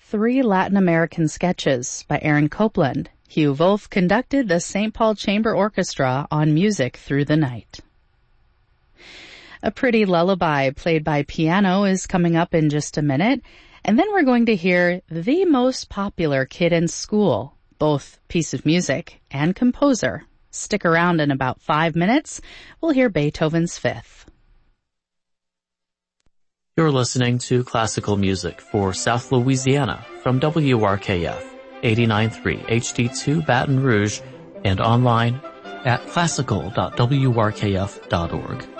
3 Latin American sketches by Aaron Copland. Hugh Wolf conducted the St. Paul Chamber Orchestra on Music Through the Night. A pretty lullaby played by piano is coming up in just a minute, and then we're going to hear the most popular kid in school, both piece of music and composer. Stick around in about 5 minutes. We'll hear Beethoven's Fifth. You're listening to classical music for South Louisiana from WRKF 89.3 HD2 Baton Rouge and online at classical.wrkf.org.